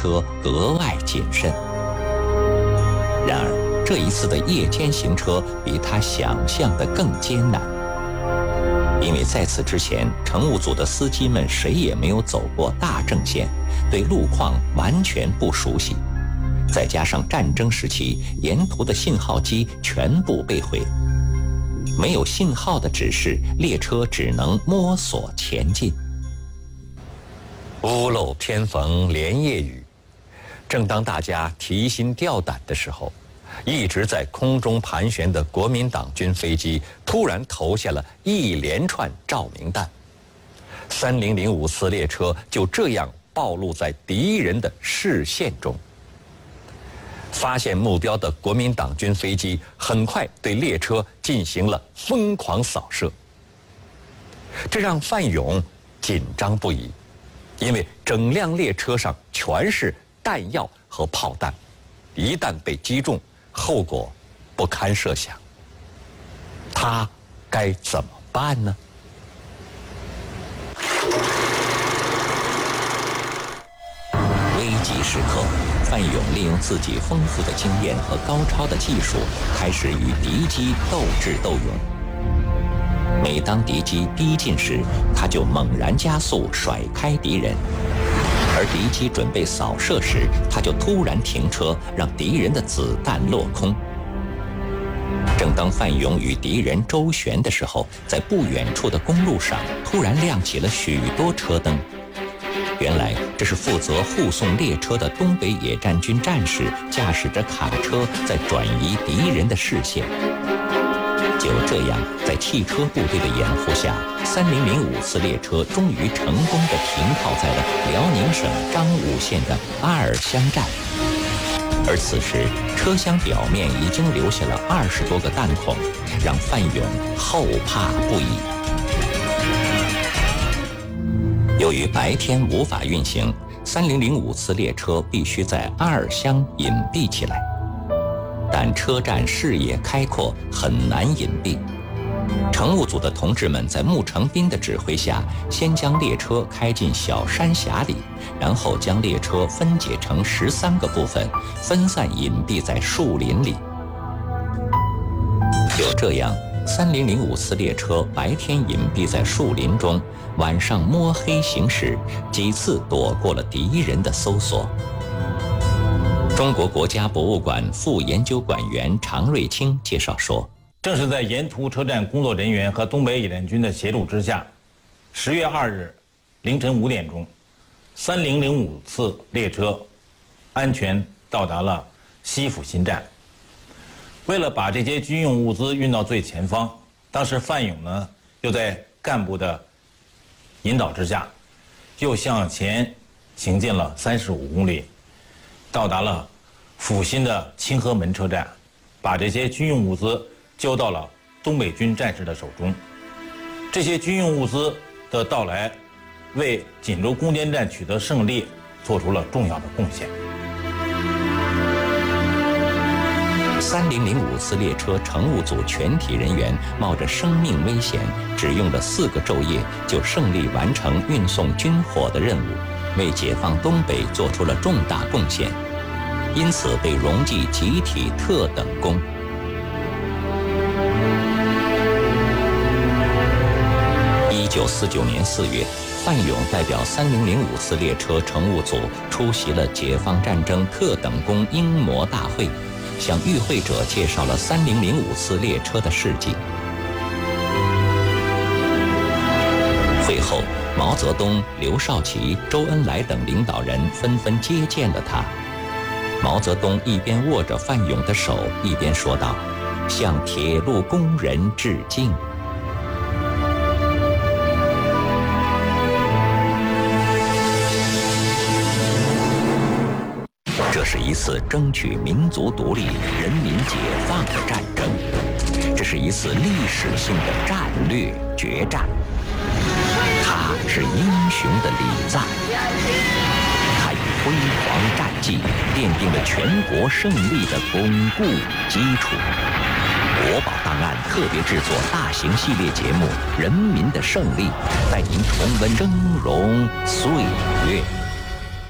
车格外谨慎。然而，这一次的夜间行车比他想象的更艰难，因为在此之前，乘务组的司机们谁也没有走过大郑线，对路况完全不熟悉。再加上战争时期，沿途的信号机全部被毁，没有信号的指示，列车只能摸索前进。屋漏偏逢连夜雨，正当大家提心吊胆的时候，一直在空中盘旋的国民党军飞机突然投下了一连串照明弹，3005次列车就这样暴露在敌人的视线中。发现目标的国民党军飞机很快对列车进行了疯狂扫射，这让范勇紧张不已，因为整辆列车上全是弹药和炮弹，一旦被击中，后果不堪设想。他该怎么办呢？危急时刻，范勇利用自己丰富的经验和高超的技术，开始与敌机斗智斗勇。每当敌机逼近时，他就猛然加速，甩开敌人；而敌机准备扫射时，他就突然停车，让敌人的子弹落空。正当范勇与敌人周旋的时候，在不远处的公路上突然亮起了许多车灯。原来这是负责护送列车的东北野战军战士驾驶着卡车在转移敌人的视线。就这样，在汽车部队的掩护下，3005次列车终于成功地停靠在了辽宁省张武县的阿尔乡站。而此时，车厢表面已经留下了20多个弹孔，让范勇后怕不已。由于白天无法运行，3005次列车必须在阿尔乡隐蔽起来。但车站视野开阔，很难隐蔽。乘务组的同志们在穆成斌的指挥下，先将列车开进小山峡里，然后将列车分解成13个部分，分散隐蔽在树林里。就这样，3005次列车白天隐蔽在树林中，晚上摸黑行驶，几次躲过了敌人的搜索。中国国家博物馆副研究馆员常瑞清介绍说， 正是在沿途车站工作人员和东北野战军的协助之下，10月2日凌晨5点钟，3005次列车安全到达了西阜新站。为了把这些军用物资运到最前方，当时范勇呢又在干部的引导之下，又向前行进了35公里，到达了阜新的清河门车站，把这些军用物资交到了东北军战士的手中。这些军用物资的到来，为锦州攻坚战取得胜利做出了重要的贡献。 3005次列车乘务组全体人员冒着生命危险，只用了4个昼夜，就胜利完成运送军火的任务，为解放东北做出了重大贡献，因此被荣记集体特等功。1949年4月，范勇代表3005次列车乘务组出席了解放战争特等功英模大会，向与会者介绍了3005次列车的事迹。会后，毛泽东、刘少奇、周恩来等领导人纷纷接见了他。毛泽东一边握着范勇的手，一边说道：“向铁路工人致敬。”这是一次争取民族独立、人民解放的战争，这是一次历史性的战略决战。他是英雄的礼赞，他以辉煌战绩奠定了全国胜利的巩固基础。国宝档案特别制作大型系列节目《人民的胜利》，带您重温峥嵘岁月。